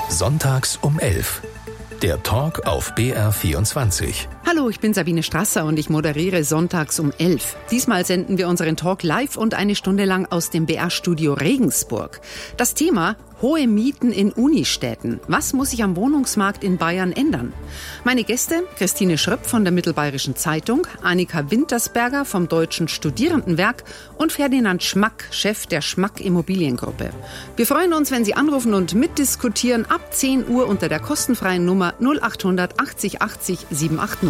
Sonntags um 11. Der Talk auf BR24. Hallo, ich bin Sabine Strasser und ich moderiere Sonntags um 11. Diesmal senden wir unseren Talk live und eine Stunde lang aus dem BR-Studio Regensburg. Das Thema: hohe Mieten in Unistädten. Was muss sich am Wohnungsmarkt in Bayern ändern? Meine Gäste: Christine Schröpp von der Mittelbayerischen Zeitung, Annika Wintersberger vom Deutschen Studierendenwerk und Ferdinand Schmack, Chef der Schmack Immobiliengruppe. Wir freuen uns, wenn Sie anrufen und mitdiskutieren ab 10 Uhr unter der kostenfreien Nummer 0800 80 80 780.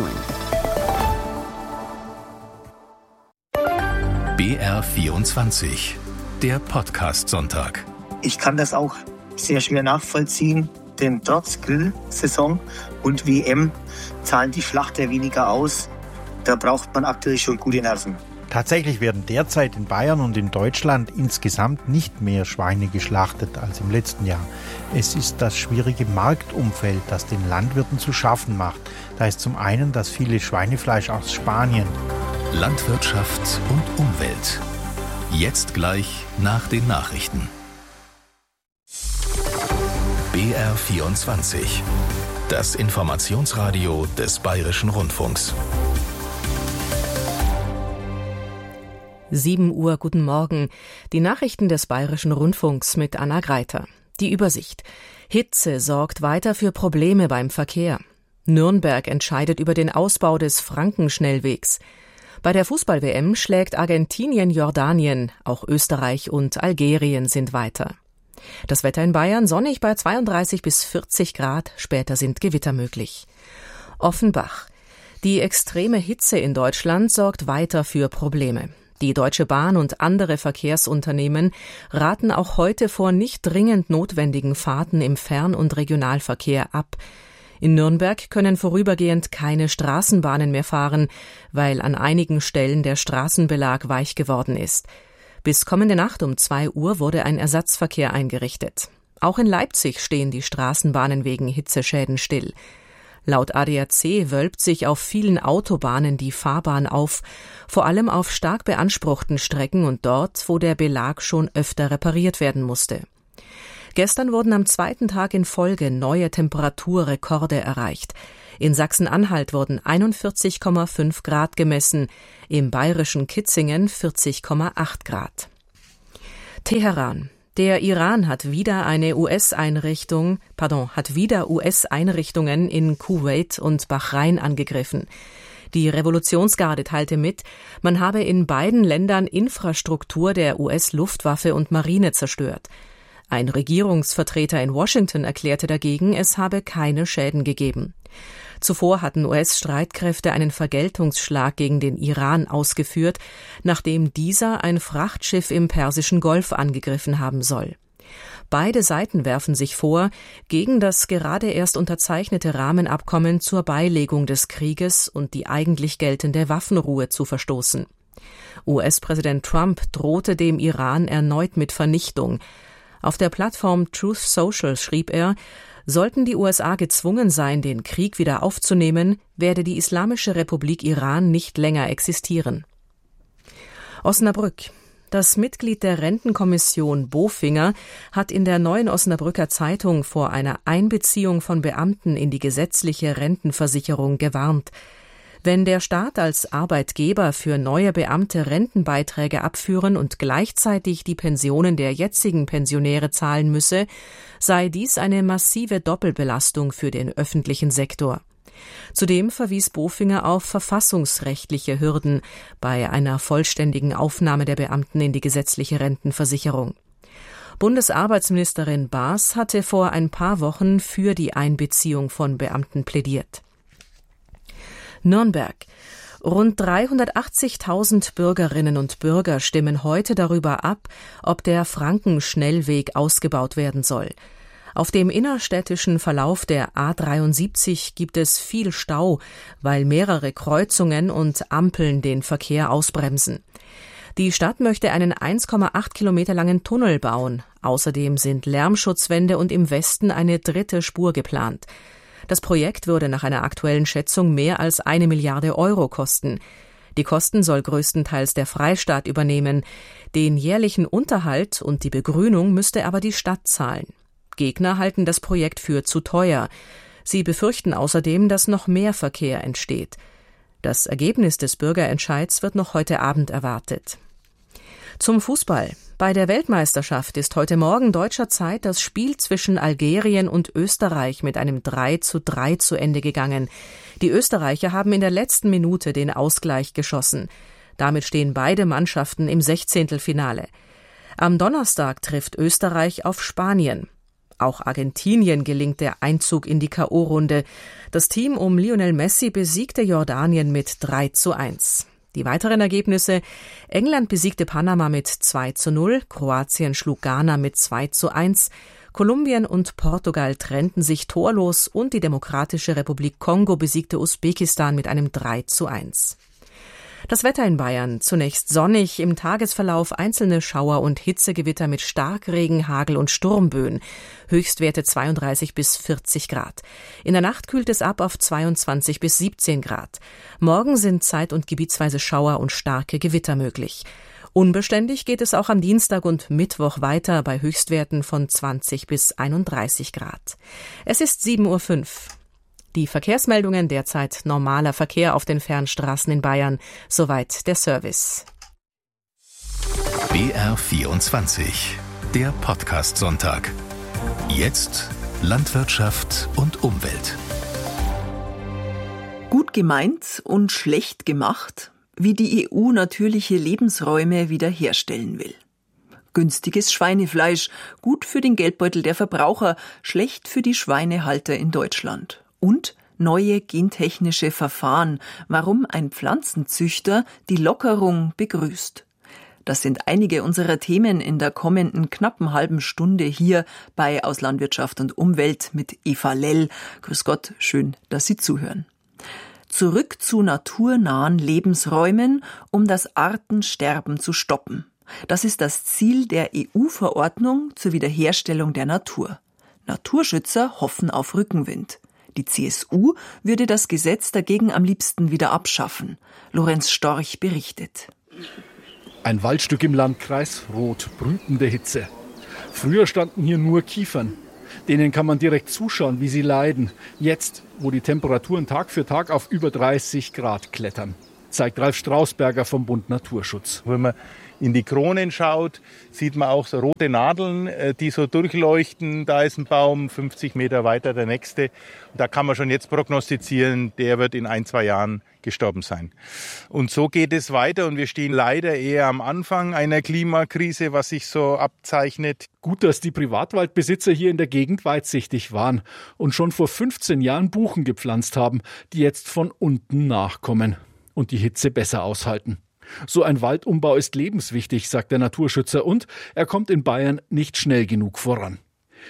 BR24, der Podcast-Sonntag. Ich kann das auch sehr schwer nachvollziehen, denn trotz Grillsaison und WM zahlen die Schlachter weniger aus. Da braucht man aktuell schon gute Nerven. Tatsächlich werden derzeit in Bayern und in Deutschland insgesamt nicht mehr Schweine geschlachtet als im letzten Jahr. Es ist das schwierige Marktumfeld, das den Landwirten zu schaffen macht. Da ist zum einen das viele Schweinefleisch aus Spanien. Landwirtschaft und Umwelt. Jetzt gleich nach den Nachrichten. BR24, das Informationsradio des Bayerischen Rundfunks. 7 Uhr, guten Morgen. Die Nachrichten des Bayerischen Rundfunks mit Anna Greiter. Die Übersicht. Hitze sorgt weiter für Probleme beim Verkehr. Nürnberg entscheidet über den Ausbau des Frankenschnellwegs. Bei der Fußball-WM schlägt Argentinien Jordanien, auch Österreich und Algerien sind weiter. Das Wetter in Bayern: sonnig bei 32 bis 40 Grad, später sind Gewitter möglich. Offenbach. Die extreme Hitze in Deutschland sorgt weiter für Probleme. Die Deutsche Bahn und andere Verkehrsunternehmen raten auch heute vor nicht dringend notwendigen Fahrten im Fern- und Regionalverkehr ab. In Nürnberg können vorübergehend keine Straßenbahnen mehr fahren, weil an einigen Stellen der Straßenbelag weich geworden ist. Bis kommende Nacht um 2 Uhr wurde ein Ersatzverkehr eingerichtet. Auch in Leipzig stehen die Straßenbahnen wegen Hitzeschäden still. Laut ADAC wölbt sich auf vielen Autobahnen die Fahrbahn auf, vor allem auf stark beanspruchten Strecken und dort, wo der Belag schon öfter repariert werden musste. Gestern wurden am zweiten Tag in Folge neue Temperaturrekorde erreicht. In Sachsen-Anhalt wurden 41,5 Grad gemessen, im bayerischen Kitzingen 40,8 Grad. Teheran. Der Iran hat wieder US-Einrichtungen in Kuwait und Bahrain angegriffen. Die Revolutionsgarde teilte mit, man habe in beiden Ländern Infrastruktur der US-Luftwaffe und Marine zerstört. Ein Regierungsvertreter in Washington erklärte dagegen, es habe keine Schäden gegeben. Zuvor hatten US-Streitkräfte einen Vergeltungsschlag gegen den Iran ausgeführt, nachdem dieser ein Frachtschiff im Persischen Golf angegriffen haben soll. Beide Seiten werfen sich vor, gegen das gerade erst unterzeichnete Rahmenabkommen zur Beilegung des Krieges und die eigentlich geltende Waffenruhe zu verstoßen. US-Präsident Trump drohte dem Iran erneut mit Vernichtung. Auf der Plattform Truth Social schrieb er: Sollten die USA gezwungen sein, den Krieg wieder aufzunehmen, werde die Islamische Republik Iran nicht länger existieren. Osnabrück. Das Mitglied der Rentenkommission Bofinger hat in der Neuen Osnabrücker Zeitung vor einer Einbeziehung von Beamten in die gesetzliche Rentenversicherung gewarnt. Wenn der Staat als Arbeitgeber für neue Beamte Rentenbeiträge abführen und gleichzeitig die Pensionen der jetzigen Pensionäre zahlen müsse, sei dies eine massive Doppelbelastung für den öffentlichen Sektor. Zudem verwies Bofinger auf verfassungsrechtliche Hürden bei einer vollständigen Aufnahme der Beamten in die gesetzliche Rentenversicherung. Bundesarbeitsministerin Baas hatte vor ein paar Wochen für die Einbeziehung von Beamten plädiert. Nürnberg. Rund 380.000 Bürgerinnen und Bürger stimmen heute darüber ab, ob der Frankenschnellweg ausgebaut werden soll. Auf dem innerstädtischen Verlauf der A73 gibt es viel Stau, weil mehrere Kreuzungen und Ampeln den Verkehr ausbremsen. Die Stadt möchte einen 1,8 Kilometer langen Tunnel bauen. Außerdem sind Lärmschutzwände und im Westen eine dritte Spur geplant. Das Projekt würde nach einer aktuellen Schätzung mehr als 1 Milliarde Euro kosten. Die Kosten soll größtenteils der Freistaat übernehmen. Den jährlichen Unterhalt und die Begrünung müsste aber die Stadt zahlen. Gegner halten das Projekt für zu teuer. Sie befürchten außerdem, dass noch mehr Verkehr entsteht. Das Ergebnis des Bürgerentscheids wird noch heute Abend erwartet. Zum Fußball. Bei der Weltmeisterschaft ist heute Morgen deutscher Zeit das Spiel zwischen Algerien und Österreich mit einem 3:3 zu Ende gegangen. Die Österreicher haben in der letzten Minute den Ausgleich geschossen. Damit stehen beide Mannschaften im 16. Am Donnerstag trifft Österreich auf Spanien. Auch Argentinien gelingt der Einzug in die K.O.-Runde. Das Team um Lionel Messi besiegte Jordanien mit 3:1. Die weiteren Ergebnisse: England besiegte Panama mit 2:0, Kroatien schlug Ghana mit 2:1, Kolumbien und Portugal trennten sich torlos und die Demokratische Republik Kongo besiegte Usbekistan mit einem 3:1. Das Wetter in Bayern: zunächst sonnig, im Tagesverlauf einzelne Schauer und Hitzegewitter mit Starkregen, Hagel und Sturmböen. Höchstwerte 32 bis 40 Grad. In der Nacht kühlt es ab auf 22 bis 17 Grad. Morgen sind zeit- und gebietsweise Schauer und starke Gewitter möglich. Unbeständig geht es auch am Dienstag und Mittwoch weiter bei Höchstwerten von 20 bis 31 Grad. Es ist 7:05 Uhr. Die Verkehrsmeldungen: derzeit normaler Verkehr auf den Fernstraßen in Bayern. Soweit der Service. BR24, der Podcast-Sonntag. Jetzt Landwirtschaft und Umwelt. Gut gemeint und schlecht gemacht, wie die EU natürliche Lebensräume wiederherstellen will. Günstiges Schweinefleisch, gut für den Geldbeutel der Verbraucher, schlecht für die Schweinehalter in Deutschland. Und neue gentechnische Verfahren, warum ein Pflanzenzüchter die Lockerung begrüßt. Das sind einige unserer Themen in der kommenden knappen halben Stunde hier bei Aus Landwirtschaft und Umwelt mit Eva Lell. Grüß Gott, schön, dass Sie zuhören. Zurück zu naturnahen Lebensräumen, um das Artensterben zu stoppen. Das ist das Ziel der EU-Verordnung zur Wiederherstellung der Natur. Naturschützer hoffen auf Rückenwind. Die CSU würde das Gesetz dagegen am liebsten wieder abschaffen. Lorenz Storch berichtet. Ein Waldstück im Landkreis Roth, brütende Hitze. Früher standen hier nur Kiefern. Denen kann man direkt zuschauen, wie sie leiden. Jetzt, wo die Temperaturen Tag für Tag auf über 30 Grad klettern, zeigt Ralf Strausberger vom Bund Naturschutz. Wenn man in die Kronen schaut, sieht man auch so rote Nadeln, die so durchleuchten. Da ist ein Baum, 50 Meter weiter der nächste. Da kann man schon jetzt prognostizieren, der wird in 1-2 Jahren gestorben sein. Und so geht es weiter und wir stehen leider eher am Anfang einer Klimakrise, was sich so abzeichnet. Gut, dass die Privatwaldbesitzer hier in der Gegend weitsichtig waren und schon vor 15 Jahren Buchen gepflanzt haben, die jetzt von unten nachkommen und die Hitze besser aushalten. So ein Waldumbau ist lebenswichtig, sagt der Naturschützer, und er kommt in Bayern nicht schnell genug voran.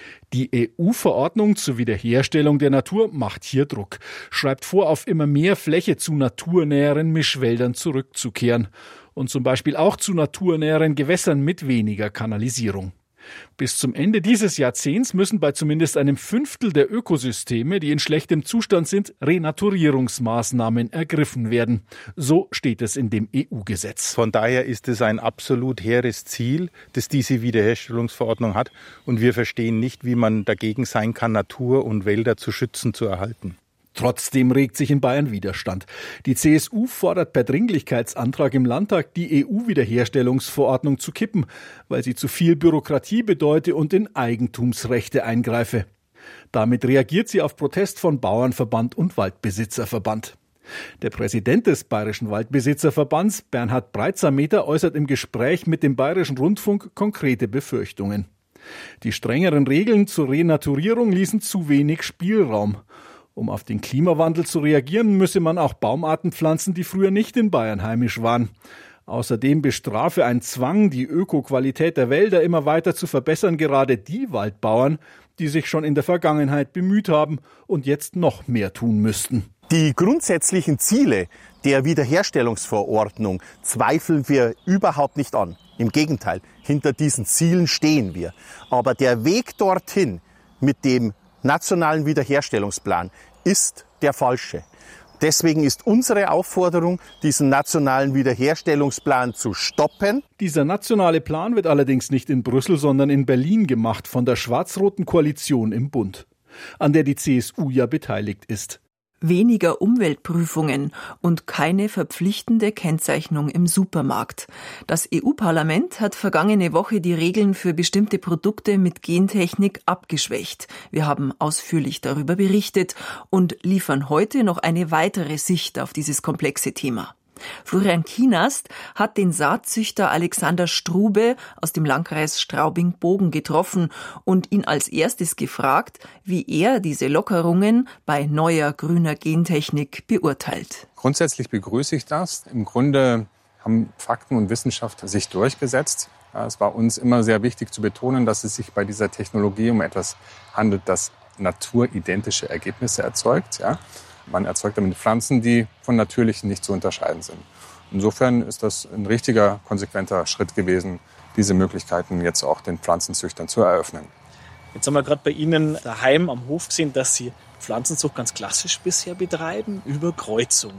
Die EU-Verordnung zur Wiederherstellung der Natur macht hier Druck, schreibt vor, auf immer mehr Fläche zu naturnäheren Mischwäldern zurückzukehren und zum Beispiel auch zu naturnäheren Gewässern mit weniger Kanalisierung. Bis zum Ende dieses Jahrzehnts müssen bei zumindest einem 1/5 der Ökosysteme, die in schlechtem Zustand sind, Renaturierungsmaßnahmen ergriffen werden. So steht es in dem EU-Gesetz. Von daher ist es ein absolut hehres Ziel, das diese Wiederherstellungsverordnung hat. Und wir verstehen nicht, wie man dagegen sein kann, Natur und Wälder zu schützen, zu erhalten. Trotzdem regt sich in Bayern Widerstand. Die CSU fordert per Dringlichkeitsantrag im Landtag, die EU-Wiederherstellungsverordnung zu kippen, weil sie zu viel Bürokratie bedeute und in Eigentumsrechte eingreife. Damit reagiert sie auf Protest von Bauernverband und Waldbesitzerverband. Der Präsident des Bayerischen Waldbesitzerverbands, Bernhard Breitsameter, äußert im Gespräch mit dem Bayerischen Rundfunk konkrete Befürchtungen. Die strengeren Regeln zur Renaturierung ließen zu wenig Spielraum. Um auf den Klimawandel zu reagieren, müsse man auch Baumarten pflanzen, die früher nicht in Bayern heimisch waren. Außerdem bestrafe ein Zwang, die Ökoqualität der Wälder immer weiter zu verbessern, gerade die Waldbauern, die sich schon in der Vergangenheit bemüht haben und jetzt noch mehr tun müssten. Die grundsätzlichen Ziele der Wiederherstellungsverordnung zweifeln wir überhaupt nicht an. Im Gegenteil, hinter diesen Zielen stehen wir. Aber der Weg dorthin mit dem nationalen Wiederherstellungsplan ist der falsche. Deswegen ist unsere Aufforderung, diesen nationalen Wiederherstellungsplan zu stoppen. Dieser nationale Plan wird allerdings nicht in Brüssel, sondern in Berlin gemacht von der schwarz-roten Koalition im Bund, an der die CSU ja beteiligt ist. Weniger Umweltprüfungen und keine verpflichtende Kennzeichnung im Supermarkt. Das EU-Parlament hat vergangene Woche die Regeln für bestimmte Produkte mit Gentechnik abgeschwächt. Wir haben ausführlich darüber berichtet und liefern heute noch eine weitere Sicht auf dieses komplexe Thema. Florian Kienast hat den Saatzüchter Alexander Strube aus dem Landkreis Straubing-Bogen getroffen und ihn als erstes gefragt, wie er diese Lockerungen bei neuer grüner Gentechnik beurteilt. Grundsätzlich begrüße ich das. Im Grunde haben Fakten und Wissenschaft sich durchgesetzt. Es war uns immer sehr wichtig zu betonen, dass es sich bei dieser Technologie um etwas handelt, das naturidentische Ergebnisse erzeugt. Ja. Man erzeugt damit Pflanzen, die von natürlichen nicht zu unterscheiden sind. Insofern ist das ein richtiger, konsequenter Schritt gewesen, diese Möglichkeiten jetzt auch den Pflanzenzüchtern zu eröffnen. Jetzt haben wir gerade bei Ihnen daheim am Hof gesehen, dass Sie Pflanzenzucht ganz klassisch bisher betreiben, über Kreuzung.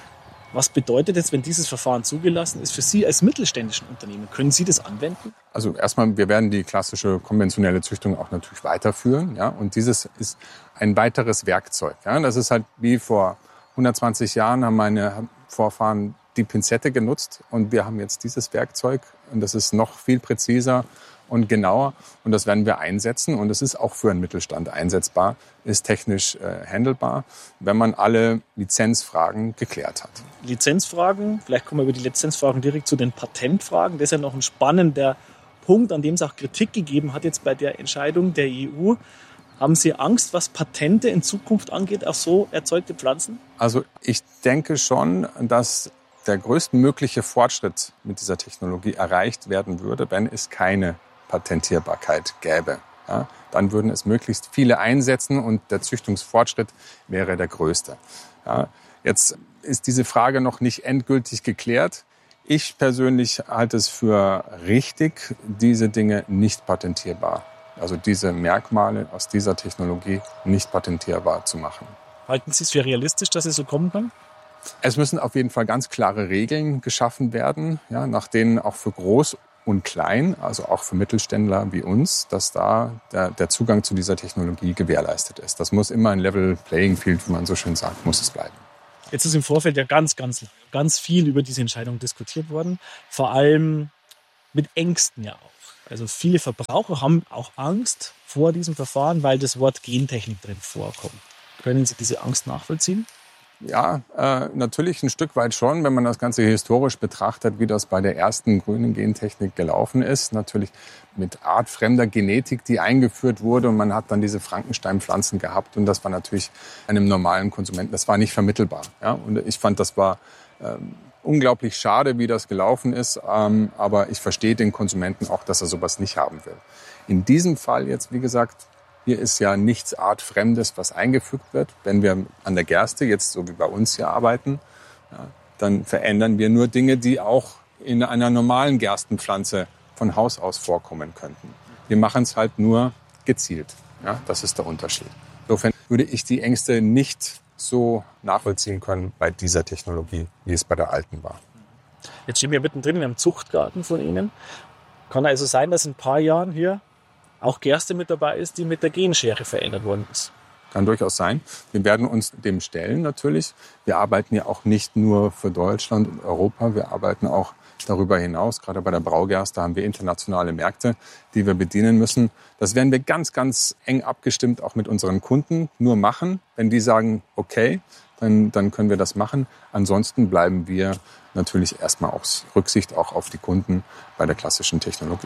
Was bedeutet jetzt, wenn dieses Verfahren zugelassen ist für Sie als mittelständischen Unternehmen? Können Sie das anwenden? Also erstmal, wir werden die klassische konventionelle Züchtung auch natürlich weiterführen. Ja? Und dieses ist ein weiteres Werkzeug. Ja? Das ist halt wie vor 120 Jahren haben meine Vorfahren die Pinzette genutzt und wir haben jetzt dieses Werkzeug und das ist noch viel präziser und genauer und das werden wir einsetzen und es ist auch für einen Mittelstand einsetzbar, ist technisch handelbar, wenn man alle Lizenzfragen geklärt hat. Lizenzfragen, vielleicht kommen wir über die Lizenzfragen direkt zu den Patentfragen. Das ist ja noch ein spannender Punkt, an dem es auch Kritik gegeben hat jetzt bei der Entscheidung der EU. Haben Sie Angst, was Patente in Zukunft angeht, auf so erzeugte Pflanzen? Also ich denke schon, dass der größtmögliche Fortschritt mit dieser Technologie erreicht werden würde, wenn es keine Patentierbarkeit gäbe. Ja, dann würden es möglichst viele einsetzen und der Züchtungsfortschritt wäre der größte. Ja, jetzt ist diese Frage noch nicht endgültig geklärt. Ich persönlich halte es für richtig, diese Dinge nicht patentierbar, also diese Merkmale aus dieser Technologie nicht patentierbar zu machen. Halten Sie es für realistisch, dass es so kommen kann? Es müssen auf jeden Fall ganz klare Regeln geschaffen werden, ja, nach denen auch für groß und klein, also auch für Mittelständler wie uns, dass da der Zugang zu dieser Technologie gewährleistet ist. Das muss immer ein Level Playing Field, wie man so schön sagt, muss es bleiben. Jetzt ist im Vorfeld ja ganz viel über diese Entscheidung diskutiert worden, vor allem mit Ängsten ja auch. Also viele Verbraucher haben auch Angst vor diesem Verfahren, weil das Wort Gentechnik drin vorkommt. Können Sie diese Angst nachvollziehen? Ja, natürlich ein Stück weit schon, wenn man das Ganze historisch betrachtet, wie das bei der ersten grünen Gentechnik gelaufen ist. Natürlich mit artfremder Genetik, die eingeführt wurde und man hat dann diese Frankenstein-Pflanzen gehabt und das war natürlich einem normalen Konsumenten, das war nicht vermittelbar. Ja? Und ich fand, das war unglaublich schade, wie das gelaufen ist, aber ich verstehe den Konsumenten auch, dass er sowas nicht haben will. In diesem Fall jetzt, wie gesagt, hier ist ja nichts Artfremdes, was eingefügt wird. Wenn wir an der Gerste jetzt so wie bei uns hier arbeiten, ja, dann verändern wir nur Dinge, die auch in einer normalen Gerstenpflanze von Haus aus vorkommen könnten. Wir machen es halt nur gezielt. Ja, das ist der Unterschied. Insofern würde ich die Ängste nicht so nachvollziehen können bei dieser Technologie, wie es bei der alten war. Jetzt stehen wir mittendrin in einem Zuchtgarten von Ihnen. Kann also sein, dass in ein paar Jahren hier auch Gerste mit dabei ist, die mit der Genschere verändert worden ist? Kann durchaus sein. Wir werden uns dem stellen natürlich. Wir arbeiten ja auch nicht nur für Deutschland und Europa, wir arbeiten auch darüber hinaus. Gerade bei der Braugerste haben wir internationale Märkte, die wir bedienen müssen. Das werden wir ganz, ganz eng abgestimmt auch mit unseren Kunden nur machen. Wenn die sagen, okay, dann können wir das machen. Ansonsten bleiben wir natürlich erstmal aus Rücksicht auch auf die Kunden bei der klassischen Technologie.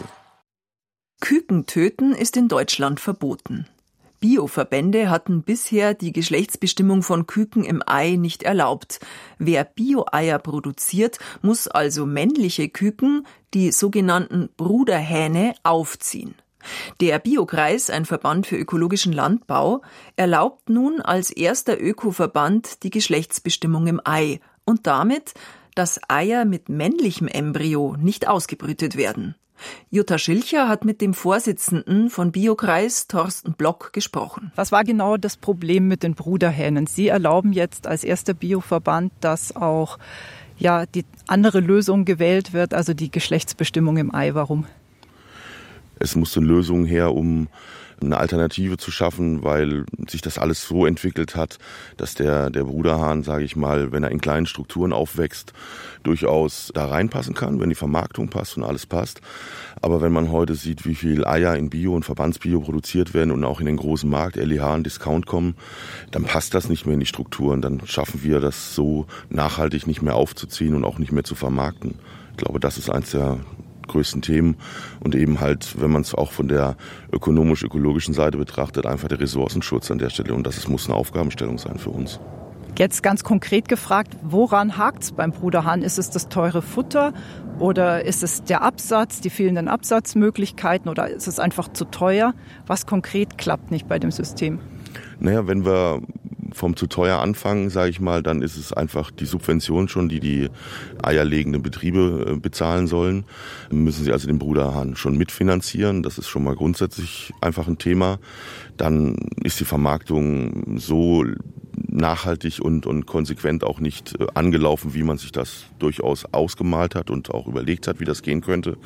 Küken töten ist in Deutschland verboten. Bioverbände hatten bisher die Geschlechtsbestimmung von Küken im Ei nicht erlaubt. Wer Bio-Eier produziert, muss also männliche Küken, die sogenannten Bruderhähne, aufziehen. Der Biokreis, ein Verband für ökologischen Landbau, erlaubt nun als erster Ökoverband die Geschlechtsbestimmung im Ei und damit, dass Eier mit männlichem Embryo nicht ausgebrütet werden. Jutta Schilcher hat mit dem Vorsitzenden von Biokreis, Thorsten Block, gesprochen. Was war genau das Problem mit den Bruderhähnen? Sie erlauben jetzt als erster Bioverband, dass auch die andere Lösung gewählt wird, also die Geschlechtsbestimmung im Ei. Warum? Es musste eine Lösung her, um eine Alternative zu schaffen, weil sich das alles so entwickelt hat, dass der Bruderhahn, sage ich mal, wenn er in kleinen Strukturen aufwächst, durchaus da reinpassen kann, wenn die Vermarktung passt und alles passt. Aber wenn man heute sieht, wie viel Eier in Bio und Verbandsbio produziert werden und auch in den großen Markt, LEH und Discount kommen, dann passt das nicht mehr in die Strukturen. Dann schaffen wir das so nachhaltig nicht mehr aufzuziehen und auch nicht mehr zu vermarkten. Ich glaube, das ist eins der größten Themen und eben halt, wenn man es auch von der ökonomisch-ökologischen Seite betrachtet, einfach der Ressourcenschutz an der Stelle und das muss eine Aufgabenstellung sein für uns. Jetzt ganz konkret gefragt, woran hakt es beim Bruderhahn? Ist es das teure Futter oder ist es der Absatz, die fehlenden Absatzmöglichkeiten oder ist es einfach zu teuer? Was konkret klappt nicht bei dem System? Naja, wenn wir vom zu teuer anfangen, sage ich mal, dann ist es einfach die Subvention schon, die eierlegenden Betriebe bezahlen sollen. Müssen sie also den Bruderhahn schon mitfinanzieren. Das ist schon mal grundsätzlich einfach ein Thema. Dann ist die Vermarktung so nachhaltig und konsequent auch nicht angelaufen, wie man sich das durchaus ausgemalt hat und auch überlegt hat, wie das gehen könnte.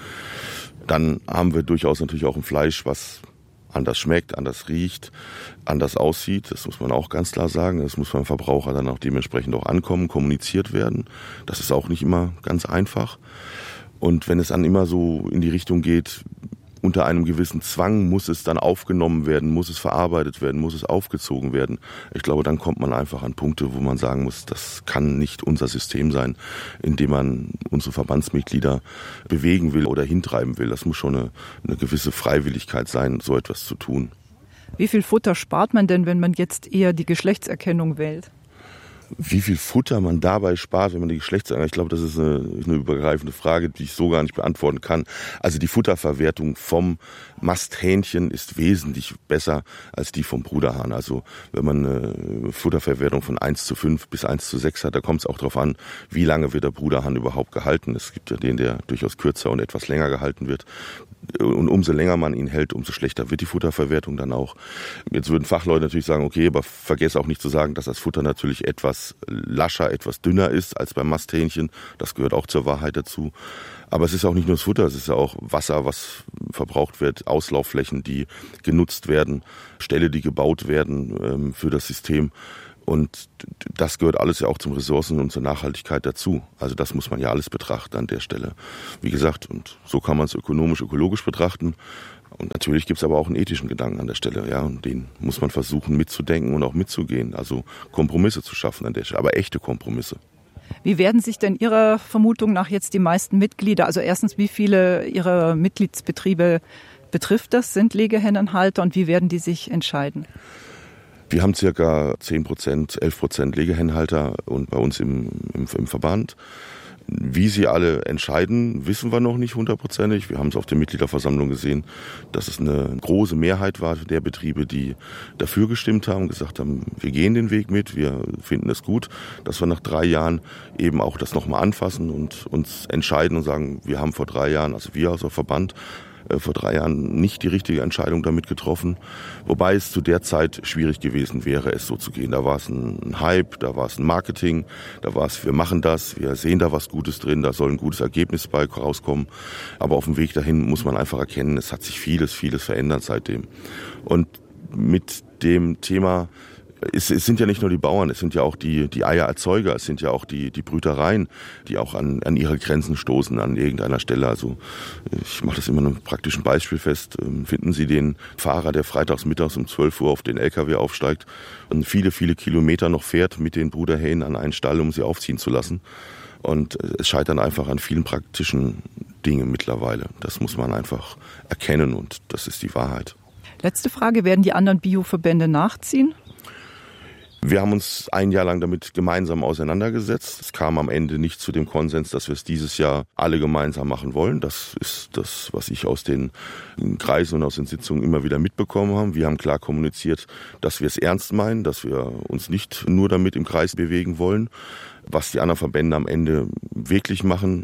Dann haben wir durchaus natürlich auch ein Fleisch, was anders schmeckt, anders riecht, anders aussieht. Das muss man auch ganz klar sagen. Das muss beim Verbraucher dann auch dementsprechend auch ankommen, kommuniziert werden. Das ist auch nicht immer ganz einfach. Und wenn es dann immer so in die Richtung geht, unter einem gewissen Zwang muss es dann aufgenommen werden, muss es verarbeitet werden, muss es aufgezogen werden. Ich glaube, dann kommt man einfach an Punkte, wo man sagen muss, das kann nicht unser System sein, in dem man unsere Verbandsmitglieder bewegen will oder hintreiben will. Das muss schon eine gewisse Freiwilligkeit sein, so etwas zu tun. Wie viel Futter spart man denn, wenn man jetzt eher die Geschlechtserkennung wählt? Wie viel Futter man dabei spart, wenn man die Geschlechtserkennung, ich glaube, das ist eine übergreifende Frage, die ich so gar nicht beantworten kann. Also die Futterverwertung vom Masthähnchen ist wesentlich besser als die vom Bruderhahn. Also wenn man eine Futterverwertung von 1:5 bis 1:6 hat, da kommt es auch darauf an, wie lange wird der Bruderhahn überhaupt gehalten. Es gibt ja den, der durchaus kürzer und etwas länger gehalten wird. Und umso länger man ihn hält, umso schlechter wird die Futterverwertung dann auch. Jetzt würden Fachleute natürlich sagen, okay, aber vergesse auch nicht zu sagen, dass das Futter natürlich etwas lascher, etwas dünner ist als beim Masthähnchen. Das gehört auch zur Wahrheit dazu. Aber es ist auch nicht nur das Futter, es ist ja auch Wasser, was verbraucht wird, Auslaufflächen, die genutzt werden, Ställe, die gebaut werden für das System. Und das gehört alles ja auch zum Ressourcen und zur Nachhaltigkeit dazu. Also das muss man ja alles betrachten an der Stelle. Wie gesagt, und so kann man es ökonomisch, ökologisch betrachten. Und natürlich gibt es aber auch einen ethischen Gedanken an der Stelle. Ja, und den muss man versuchen mitzudenken und auch mitzugehen. Also Kompromisse zu schaffen an der Stelle, aber echte Kompromisse. Wie werden sich denn Ihrer Vermutung nach jetzt die meisten Mitglieder, also erstens, wie viele Ihrer Mitgliedsbetriebe betrifft das, sind Legehennenhalter und wie werden die sich entscheiden? Wir haben ca. 10%, 11% Legehennenhalter und bei uns im Verband. Wie sie alle entscheiden, wissen wir noch nicht 100%. Wir haben es auf der Mitgliederversammlung gesehen, dass es eine große Mehrheit war der Betriebe, die dafür gestimmt haben, gesagt haben, wir gehen den Weg mit, wir finden es gut, dass wir nach 3 Jahren eben auch das nochmal anfassen und uns entscheiden und sagen, wir haben vor 3 Jahren, also wir als Verband, vor 3 Jahren nicht die richtige Entscheidung damit getroffen, wobei es zu der Zeit schwierig gewesen wäre, es so zu gehen. Da war es ein Hype, da war es ein Marketing, da war es, wir machen das, wir sehen da was Gutes drin, da soll ein gutes Ergebnis bei rauskommen. Aber auf dem Weg dahin muss man einfach erkennen, es hat sich vieles verändert seitdem. Und mit dem Thema, es sind ja nicht nur die Bauern, es sind ja auch die Eiererzeuger, es sind ja auch die Brütereien, die auch an ihre Grenzen stoßen an irgendeiner Stelle. Also ich mache das immer an einem praktischen Beispiel fest. Finden Sie den Fahrer, der freitags mittags um 12 Uhr auf den LKW aufsteigt und viele Kilometer noch fährt mit den Bruderhähnen an einen Stall, um sie aufziehen zu lassen. Und es scheitert einfach an vielen praktischen Dingen mittlerweile. Das muss man einfach erkennen und das ist die Wahrheit. Letzte Frage, werden die anderen Bioverbände nachziehen? Wir haben uns 1 Jahr lang damit gemeinsam auseinandergesetzt. Es kam am Ende nicht zu dem Konsens, dass wir es dieses Jahr alle gemeinsam machen wollen. Das ist das, was ich aus den Kreisen und aus den Sitzungen immer wieder mitbekommen habe. Wir haben klar kommuniziert, dass wir es ernst meinen, dass wir uns nicht nur damit im Kreis bewegen wollen. Was die anderen Verbände am Ende wirklich machen,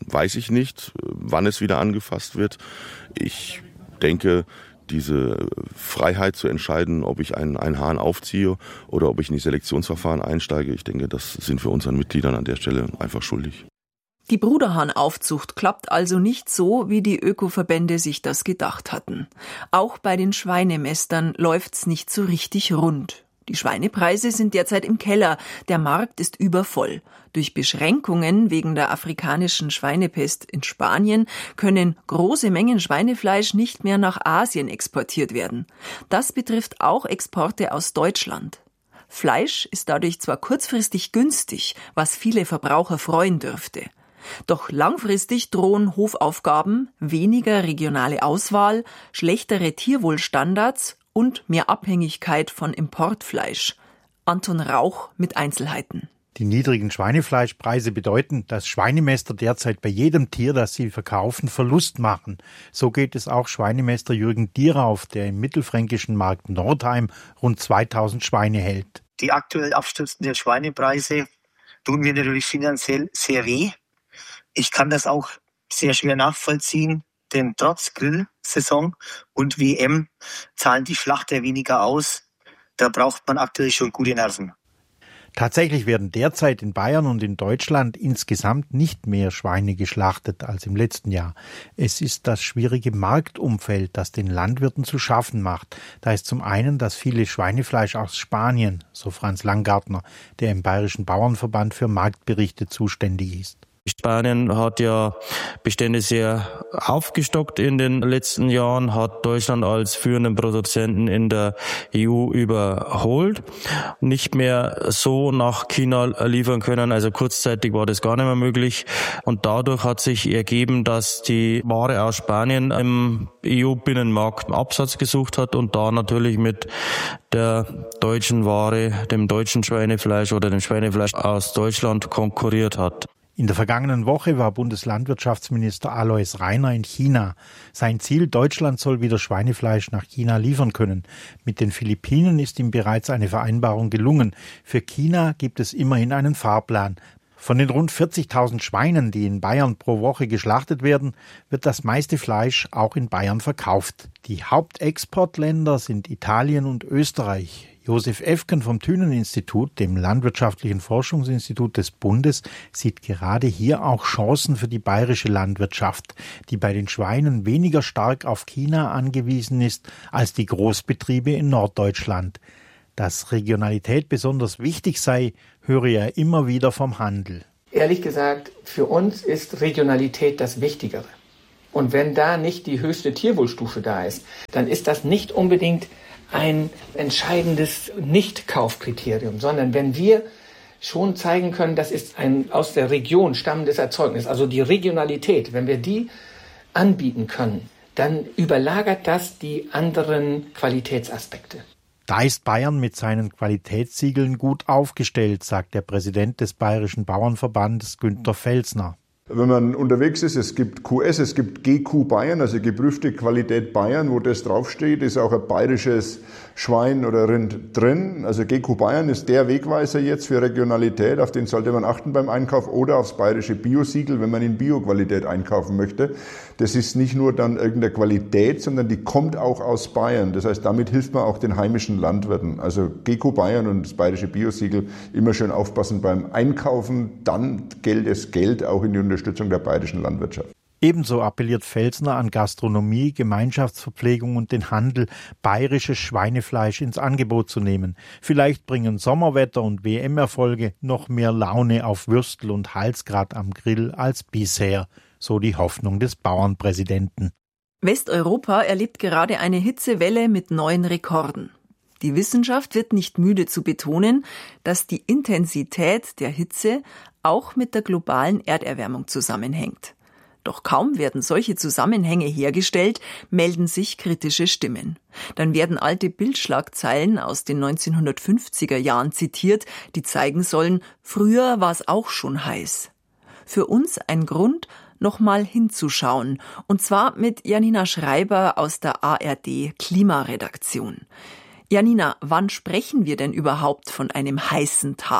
weiß ich nicht, wann es wieder angefasst wird. Ich denke, diese Freiheit zu entscheiden, ob ich einen Hahn aufziehe oder ob ich in die Selektionsverfahren einsteige, ich denke, das sind wir unseren Mitgliedern an der Stelle einfach schuldig. Die Bruderhahnaufzucht klappt also nicht so, wie die Ökoverbände sich das gedacht hatten. Auch bei den Schweinemästern läuft's nicht so richtig rund. Die Schweinepreise sind derzeit im Keller, der Markt ist übervoll. Durch Beschränkungen wegen der afrikanischen Schweinepest in Spanien können große Mengen Schweinefleisch nicht mehr nach Asien exportiert werden. Das betrifft auch Exporte aus Deutschland. Fleisch ist dadurch zwar kurzfristig günstig, was viele Verbraucher freuen dürfte. Doch langfristig drohen Hofaufgaben, weniger regionale Auswahl, schlechtere Tierwohlstandards und mehr Abhängigkeit von Importfleisch. Anton Rauch mit Einzelheiten. Die niedrigen Schweinefleischpreise bedeuten, dass Schweinemäster derzeit bei jedem Tier, das sie verkaufen, Verlust machen. So geht es auch Schweinemäster Jürgen Dierauf, der im mittelfränkischen Markt Nordheim rund 2000 Schweine hält. Die aktuell abstürzenden Schweinepreise tun mir natürlich finanziell sehr weh. Ich kann das auch sehr schwer nachvollziehen, denn trotz Grillsaison und WM zahlen die Schlachter weniger aus. Da braucht man aktuell schon gute Nerven. Tatsächlich werden derzeit in Bayern und in Deutschland insgesamt nicht mehr Schweine geschlachtet als im letzten Jahr. Es ist das schwierige Marktumfeld, das den Landwirten zu schaffen macht. Da ist zum einen das viele Schweinefleisch aus Spanien, so Franz Langgartner, der im Bayerischen Bauernverband für Marktberichte zuständig ist. Spanien hat ja Bestände sehr aufgestockt in den letzten Jahren, hat Deutschland als führenden Produzenten in der EU überholt, nicht mehr so nach China liefern können, also kurzzeitig war das gar nicht mehr möglich und dadurch hat sich ergeben, dass die Ware aus Spanien im EU-Binnenmarkt Absatz gesucht hat und da natürlich mit der deutschen Ware, dem deutschen Schweinefleisch oder dem Schweinefleisch aus Deutschland konkurriert hat. In der vergangenen Woche war Bundeslandwirtschaftsminister Alois Rainer in China. Sein Ziel, Deutschland soll wieder Schweinefleisch nach China liefern können. Mit den Philippinen ist ihm bereits eine Vereinbarung gelungen. Für China gibt es immerhin einen Fahrplan. Von den rund 40.000 Schweinen, die in Bayern pro Woche geschlachtet werden, wird das meiste Fleisch auch in Bayern verkauft. Die Hauptexportländer sind Italien und Österreich. Josef Efken vom Thünen-Institut, dem landwirtschaftlichen Forschungsinstitut des Bundes, sieht gerade hier auch Chancen für die bayerische Landwirtschaft, die bei den Schweinen weniger stark auf China angewiesen ist als die Großbetriebe in Norddeutschland. Dass Regionalität besonders wichtig sei, höre er immer wieder vom Handel. Ehrlich gesagt, für uns ist Regionalität das Wichtigere. Und wenn da nicht die höchste Tierwohlstufe da ist, dann ist das nicht unbedingt ein entscheidendes Nicht-Kaufkriterium, sondern wenn wir schon zeigen können, das ist ein aus der Region stammendes Erzeugnis, also die Regionalität, wenn wir die anbieten können, dann überlagert das die anderen Qualitätsaspekte. Da ist Bayern mit seinen Qualitätssiegeln gut aufgestellt, sagt der Präsident des Bayerischen Bauernverbandes Günter Felsner. Wenn man unterwegs ist, es gibt QS, es gibt GQ Bayern, also geprüfte Qualität Bayern, wo das draufsteht, ist auch ein bayerisches Schwein oder Rind drin. Also GQ Bayern ist der Wegweiser jetzt für Regionalität, auf den sollte man achten beim Einkauf oder aufs bayerische Bio-Siegel, wenn man in Bio-Qualität einkaufen möchte. Das ist nicht nur dann irgendeine Qualität, sondern die kommt auch aus Bayern. Das heißt, damit hilft man auch den heimischen Landwirten. Also GQ Bayern und das bayerische Bio-Siegel immer schön aufpassen beim Einkaufen, dann gilt es Geld auch in die Unterstützung der bayerischen Landwirtschaft. Ebenso appelliert Felsner an Gastronomie, Gemeinschaftsverpflegung und den Handel, bayerisches Schweinefleisch ins Angebot zu nehmen. Vielleicht bringen Sommerwetter und WM-Erfolge noch mehr Laune auf Würstel und Halsgrat am Grill als bisher, so die Hoffnung des Bauernpräsidenten. Westeuropa erlebt gerade eine Hitzewelle mit neuen Rekorden. Die Wissenschaft wird nicht müde zu betonen, dass die Intensität der Hitze auch mit der globalen Erderwärmung zusammenhängt. Doch kaum werden solche Zusammenhänge hergestellt, melden sich kritische Stimmen. Dann werden alte Bildschlagzeilen aus den 1950er Jahren zitiert, die zeigen sollen, früher war es auch schon heiß. Für uns ein Grund, nochmal hinzuschauen, und zwar mit Janina Schreiber aus der ARD Klimaredaktion. Janina, wann sprechen wir denn überhaupt von einem heißen Tag?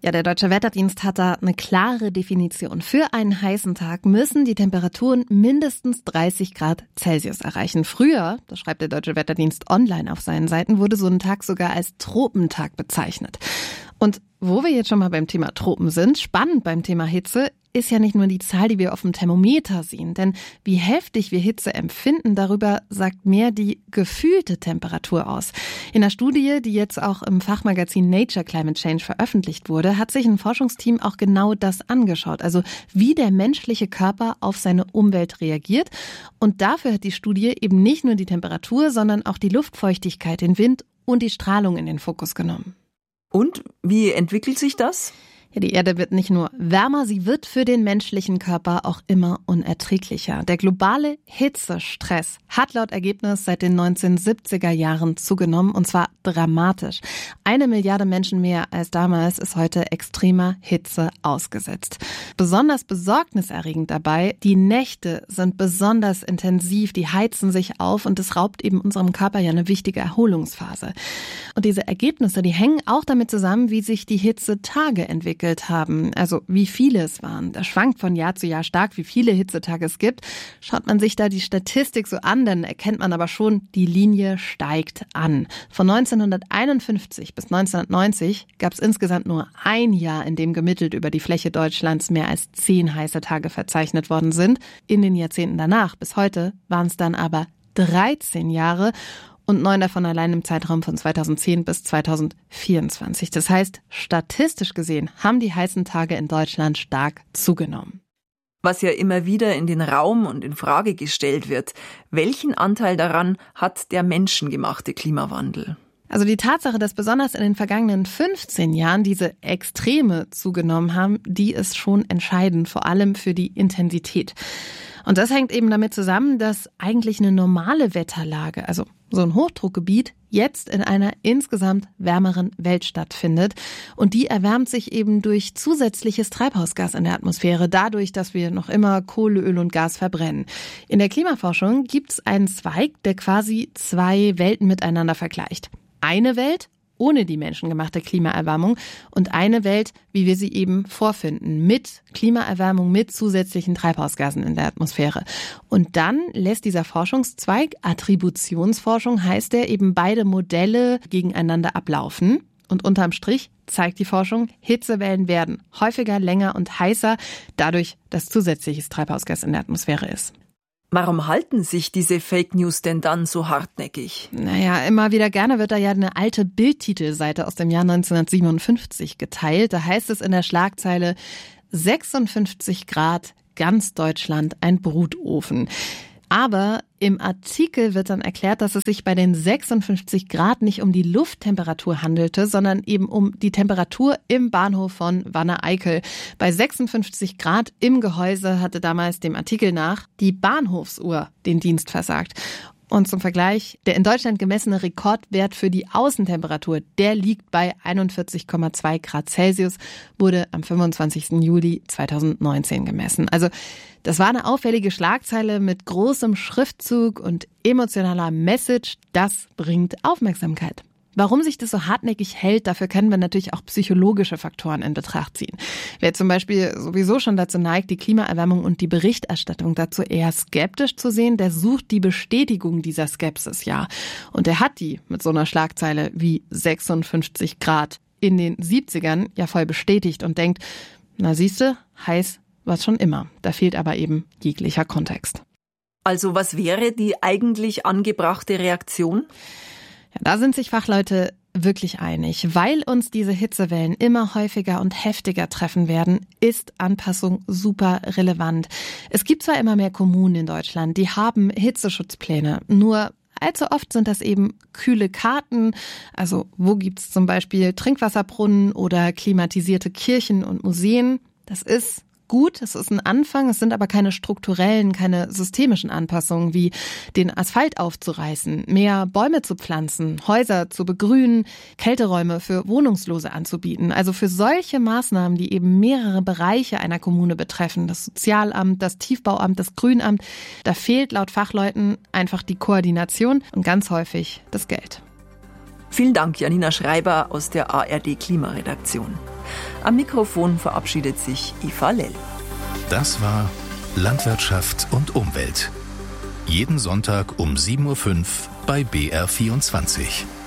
Ja, der Deutsche Wetterdienst hat da eine klare Definition. Für einen heißen Tag müssen die Temperaturen mindestens 30 Grad Celsius erreichen. Früher, das schreibt der Deutsche Wetterdienst online auf seinen Seiten, wurde so ein Tag sogar als Tropentag bezeichnet. Und wo wir jetzt schon mal beim Thema Tropen sind, spannend beim Thema Hitze, ist ja nicht nur die Zahl, die wir auf dem Thermometer sehen. Denn wie heftig wir Hitze empfinden, darüber sagt mehr die gefühlte Temperatur aus. In einer Studie, die jetzt auch im Fachmagazin Nature Climate Change veröffentlicht wurde, hat sich ein Forschungsteam auch genau das angeschaut. Also wie der menschliche Körper auf seine Umwelt reagiert. Und dafür hat die Studie eben nicht nur die Temperatur, sondern auch die Luftfeuchtigkeit, den Wind und die Strahlung in den Fokus genommen. Und wie entwickelt sich das? Ja, die Erde wird nicht nur wärmer, sie wird für den menschlichen Körper auch immer unerträglicher. Der globale Hitzestress hat laut Ergebnis seit den 1970er Jahren zugenommen, und zwar dramatisch. 1 Milliarde Menschen mehr als damals ist heute extremer Hitze ausgesetzt. Besonders besorgniserregend dabei, die Nächte sind besonders intensiv, die heizen sich auf und das raubt eben unserem Körper ja eine wichtige Erholungsphase. Und diese Ergebnisse, die hängen auch damit zusammen, wie sich die Hitzetage entwickeln haben, also wie viele es waren. Das schwankt von Jahr zu Jahr stark, wie viele Hitzetage es gibt. Schaut man sich da die Statistik so an, dann erkennt man aber schon, die Linie steigt an. Von 1951 bis 1990 gab es insgesamt nur ein Jahr, in dem gemittelt über die Fläche Deutschlands mehr als 10 heiße Tage verzeichnet worden sind. In den Jahrzehnten danach, bis heute, waren es dann aber 13 Jahre. Und 9 davon allein im Zeitraum von 2010 bis 2024. Das heißt, statistisch gesehen haben die heißen Tage in Deutschland stark zugenommen. Was ja immer wieder in den Raum und in Frage gestellt wird, welchen Anteil daran hat der menschengemachte Klimawandel? Also die Tatsache, dass besonders in den vergangenen 15 Jahren diese Extreme zugenommen haben, die ist schon entscheidend, vor allem für die Intensität. Und das hängt eben damit zusammen, dass eigentlich eine normale Wetterlage, also so ein Hochdruckgebiet, jetzt in einer insgesamt wärmeren Welt stattfindet. Und die erwärmt sich eben durch zusätzliches Treibhausgas in der Atmosphäre, dadurch, dass wir noch immer Kohle, Öl und Gas verbrennen. In der Klimaforschung gibt es einen Zweig, der quasi 2 Welten miteinander vergleicht. Eine Welt ohne die menschengemachte Klimaerwärmung und eine Welt, wie wir sie eben vorfinden, mit Klimaerwärmung, mit zusätzlichen Treibhausgasen in der Atmosphäre. Und dann lässt dieser Forschungszweig, Attributionsforschung heißt der, eben beide Modelle gegeneinander ablaufen. Und unterm Strich zeigt die Forschung, Hitzewellen werden häufiger, länger und heißer, dadurch, dass zusätzliches Treibhausgas in der Atmosphäre ist. Warum halten sich diese Fake News denn dann so hartnäckig? Naja, immer wieder gerne wird da ja eine alte Bild-Titelseite aus dem Jahr 1957 geteilt. Da heißt es in der Schlagzeile 56 Grad, ganz Deutschland ein Brutofen. Aber im Artikel wird dann erklärt, dass es sich bei den 56 Grad nicht um die Lufttemperatur handelte, sondern eben um die Temperatur im Bahnhof von Wanne-Eickel. Bei 56 Grad im Gehäuse hatte damals dem Artikel nach die Bahnhofsuhr den Dienst versagt. Und zum Vergleich, der in Deutschland gemessene Rekordwert für die Außentemperatur, der liegt bei 41,2 Grad Celsius, wurde am 25. Juli 2019 gemessen. Also das war eine auffällige Schlagzeile mit großem Schriftzug und emotionaler Message. Das bringt Aufmerksamkeit. Warum sich das so hartnäckig hält, dafür können wir natürlich auch psychologische Faktoren in Betracht ziehen. Wer zum Beispiel sowieso schon dazu neigt, die Klimaerwärmung und die Berichterstattung dazu eher skeptisch zu sehen, der sucht die Bestätigung dieser Skepsis, ja. Und er hat die mit so einer Schlagzeile wie 56 Grad in den 70ern ja voll bestätigt und denkt, na siehste, heiß war's schon immer. Da fehlt aber eben jeglicher Kontext. Also was wäre die eigentlich angebrachte Reaktion? Ja, da sind sich Fachleute wirklich einig. Weil uns diese Hitzewellen immer häufiger und heftiger treffen werden, ist Anpassung super relevant. Es gibt zwar immer mehr Kommunen in Deutschland, die haben Hitzeschutzpläne, nur allzu oft sind das eben kühle Karten. Also wo gibt's zum Beispiel Trinkwasserbrunnen oder klimatisierte Kirchen und Museen? Das ist gut, es ist ein Anfang, es sind aber keine strukturellen, keine systemischen Anpassungen, wie den Asphalt aufzureißen, mehr Bäume zu pflanzen, Häuser zu begrünen, Kälteräume für Wohnungslose anzubieten. Also für solche Maßnahmen, die eben mehrere Bereiche einer Kommune betreffen, das Sozialamt, das Tiefbauamt, das Grünamt, da fehlt laut Fachleuten einfach die Koordination und ganz häufig das Geld. Vielen Dank, Janina Schreiber aus der ARD Klimaredaktion. Am Mikrofon verabschiedet sich Eva Lell. Das war Landwirtschaft und Umwelt. Jeden Sonntag um 7.05 Uhr bei BR24.